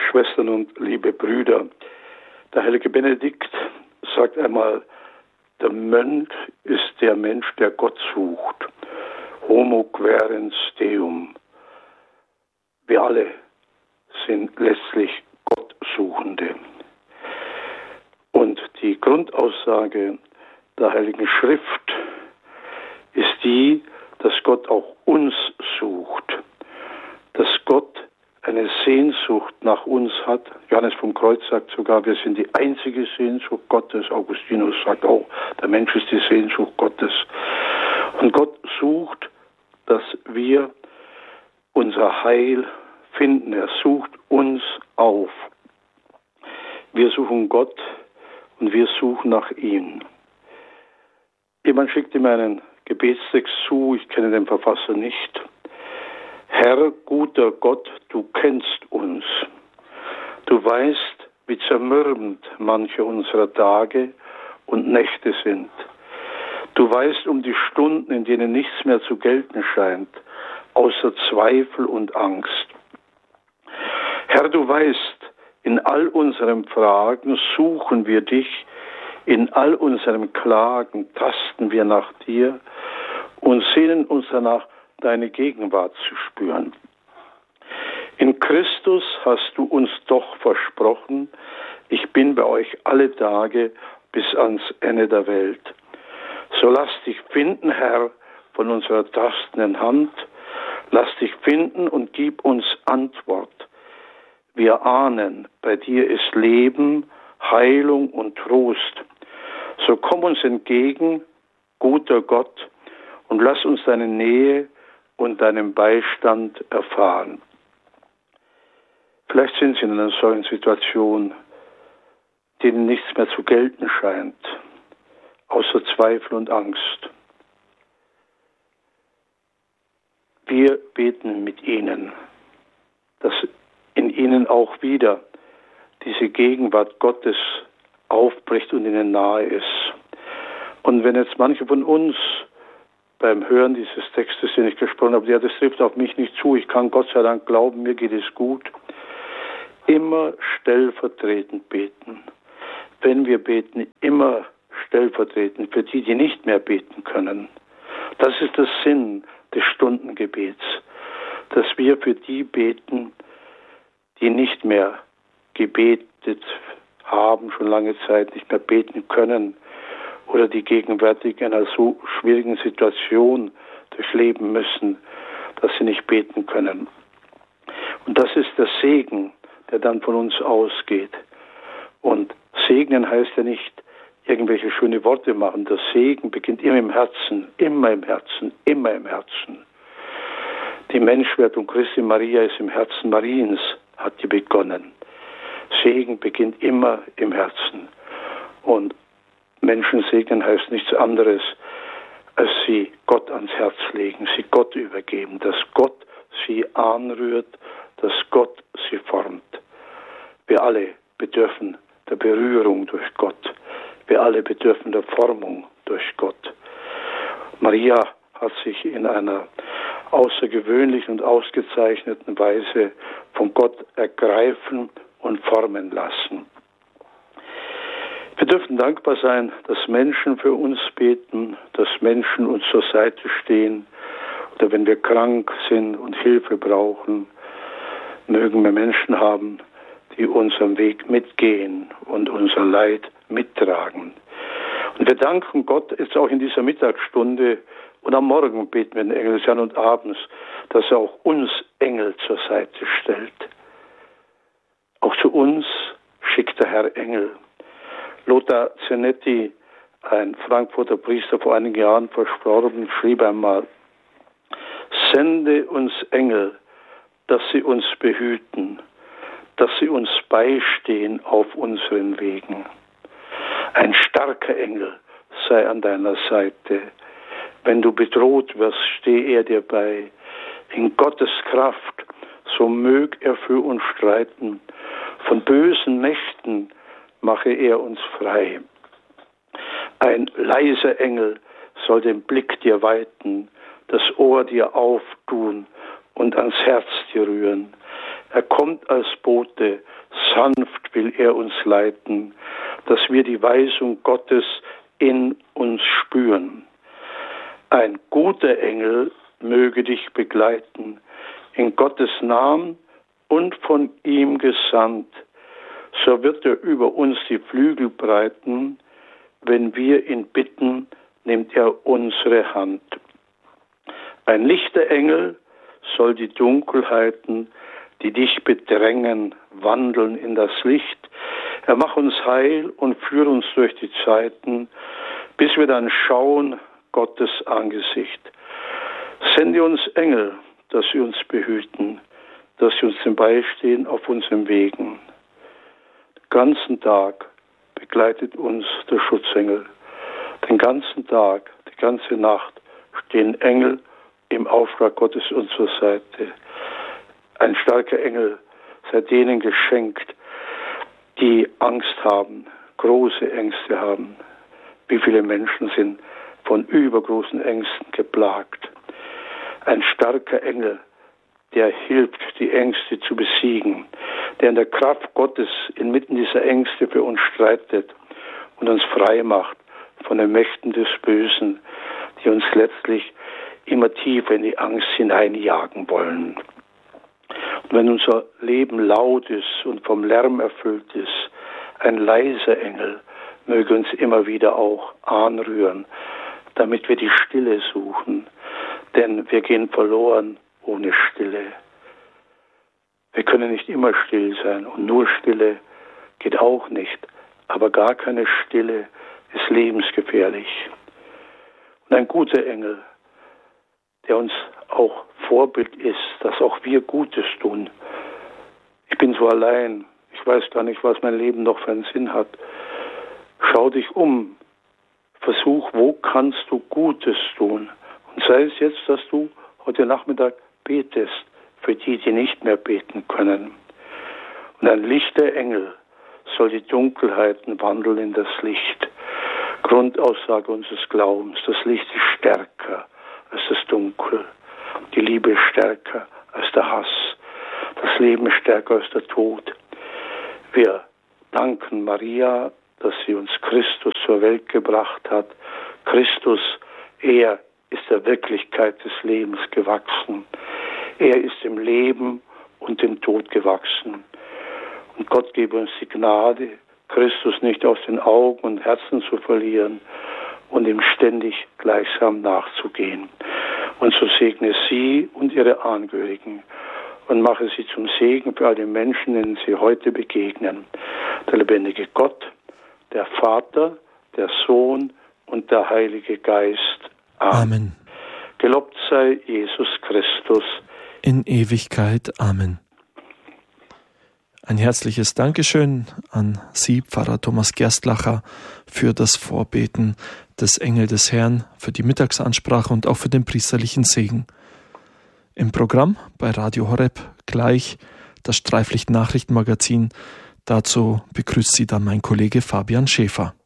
Schwestern und liebe Brüder, der heilige Benedikt sagt einmal, der Mönch ist der Mensch, der Gott sucht. Homo quaerens Deum. Wir alle sind letztlich Gottsuchende. Und die Grundaussage der Heiligen Schrift ist die, dass Gott auch uns sucht, dass Gott eine Sehnsucht nach uns hat. Johannes vom Kreuz sagt sogar, wir sind die einzige Sehnsucht Gottes. Augustinus sagt auch, der Mensch ist die Sehnsucht Gottes. Und Gott sucht, dass wir unser Heil finden. Er sucht uns auf. Wir suchen Gott und wir suchen nach ihm. Jemand schickte mir einen Gebetstext zu, ich kenne den Verfasser nicht. Herr, guter Gott, du kennst uns. Du weißt, wie zermürbend manche unserer Tage und Nächte sind. Du weißt um die Stunden, in denen nichts mehr zu gelten scheint, außer Zweifel und Angst. Herr, du weißt, in all unseren Fragen suchen wir dich, in all unseren Klagen tasten wir nach dir und sehnen uns danach, deine Gegenwart zu spüren. In Christus hast du uns doch versprochen, ich bin bei euch alle Tage bis ans Ende der Welt. So lass dich finden, Herr, von unserer tastenden Hand, lass dich finden und gib uns Antwort. Wir ahnen, bei dir ist Leben, Heilung und Trost. So komm uns entgegen, guter Gott, und lass uns deine Nähe und deinen Beistand erfahren. Vielleicht sind Sie in einer solchen Situation, denen nichts mehr zu gelten scheint, außer Zweifel und Angst. Wir beten mit Ihnen, dass in Ihnen auch wieder diese Gegenwart Gottes aufbricht und Ihnen nahe ist. Und wenn jetzt manche von uns beim Hören dieses Textes, den ich gesprochen habe, ja, das trifft auf mich nicht zu, ich kann Gott sei Dank glauben, mir geht es gut, immer stellvertretend beten. Wenn wir beten, immer stellvertretend für die, die nicht mehr beten können. Das ist der Sinn des Stundengebets, dass wir für die beten, die nicht mehr gebetet haben, schon lange Zeit nicht mehr beten können oder die gegenwärtig in einer so schwierigen Situation durchleben müssen, dass sie nicht beten können. Und das ist der Segen, der dann von uns ausgeht. Und segnen heißt ja nicht irgendwelche schöne Worte machen. Der Segen beginnt immer im Herzen, immer im Herzen, immer im Herzen. Die Menschwerdung Christi Maria ist im Herzen Mariens, hat die begonnen. Segen beginnt immer im Herzen. Und Menschen segnen heißt nichts anderes, als sie Gott ans Herz legen, sie Gott übergeben, dass Gott sie anrührt, dass Gott sie formt. Wir alle bedürfen der Berührung durch Gott. Wir alle bedürfen der Formung durch Gott. Maria hat sich in einer außergewöhnlichen und ausgezeichneten Weise von Gott ergreifen und formen lassen. Wir dürfen dankbar sein, dass Menschen für uns beten, dass Menschen uns zur Seite stehen oder wenn wir krank sind und Hilfe brauchen, mögen wir Menschen haben, die unseren Weg mitgehen und unser Leid mittragen. Und wir danken Gott jetzt auch in dieser Mittagsstunde und am Morgen beten wir in den Engelsjahren und abends, dass er auch uns Engel zur Seite stellt. Auch zu uns schickt der Herr Engel. Lothar Zenetti, ein Frankfurter Priester, vor einigen Jahren verstorben, schrieb einmal: Sende uns Engel, dass sie uns behüten, dass sie uns beistehen auf unseren Wegen. Ein starker Engel sei an deiner Seite. Wenn du bedroht wirst, stehe er dir bei. In Gottes Kraft, so mög er für uns streiten. Von bösen Mächten mache er uns frei. Ein leiser Engel soll den Blick dir weiten, das Ohr dir auftun und ans Herz dir rühren. Er kommt als Bote, sanft will er uns leiten, dass wir die Weisung Gottes in uns spüren. Ein guter Engel möge dich begleiten, in Gottes Namen und von ihm gesandt. So wird er über uns die Flügel breiten, wenn wir ihn bitten, nimmt er unsere Hand. Ein lichter Engel soll die Dunkelheiten, die dich bedrängen, wandeln in das Licht. Er macht uns heil und führt uns durch die Zeiten, bis wir dann schauen Gottes Angesicht. Sende uns Engel, dass sie uns behüten, dass sie uns beistehen auf unseren Wegen. Den ganzen Tag begleitet uns der Schutzengel. Den ganzen Tag, die ganze Nacht stehen Engel im Auftrag Gottes unserer Seite. Ein starker Engel sei denen geschenkt, die Angst haben, große Ängste haben. Wie viele Menschen sind von übergroßen Ängsten geplagt. Ein starker Engel, der hilft, die Ängste zu besiegen, der in der Kraft Gottes inmitten dieser Ängste für uns streitet und uns frei macht von den Mächten des Bösen, die uns letztlich immer tiefer in die Angst hineinjagen wollen. Und wenn unser Leben laut ist und vom Lärm erfüllt ist, ein leiser Engel möge uns immer wieder auch anrühren, damit wir die Stille suchen, denn wir gehen verloren ohne Stille. Wir können nicht immer still sein und nur Stille geht auch nicht, aber gar keine Stille ist lebensgefährlich. Und ein guter Engel, der uns auch Vorbild ist, dass auch wir Gutes tun. Ich bin so allein, ich weiß gar nicht, was mein Leben noch für einen Sinn hat. Schau dich um, versuch, wo kannst du Gutes tun? Und sei es jetzt, dass du heute Nachmittag betest für die, die nicht mehr beten können. Und ein lichter Engel soll die Dunkelheiten wandeln in das Licht. Grundaussage unseres Glaubens, das Licht ist stärker als das Dunkel. Die Liebe ist stärker als der Hass. Das Leben ist stärker als der Tod. Wir danken Maria, dass sie uns Christus zur Welt gebracht hat. Christus, er ist der Wirklichkeit des Lebens gewachsen. Er ist im Leben und im Tod gewachsen. Und Gott gebe uns die Gnade, Christus nicht aus den Augen und Herzen zu verlieren und ihm ständig gleichsam nachzugehen. Und so segne sie und ihre Angehörigen und mache sie zum Segen für all die Menschen, denen sie heute begegnen. Der lebendige Gott, der Vater, der Sohn und der Heilige Geist. Amen. Gelobt sei Jesus Christus. In Ewigkeit. Amen. Ein herzliches Dankeschön an Sie, Pfarrer Thomas Gerstlacher, für das Vorbeten des Engel des Herrn, für die Mittagsansprache und auch für den priesterlichen Segen. Im Programm bei Radio Horeb gleich das Streiflicht-Nachrichtenmagazin. Dazu begrüßt Sie dann mein Kollege Fabian Schäfer.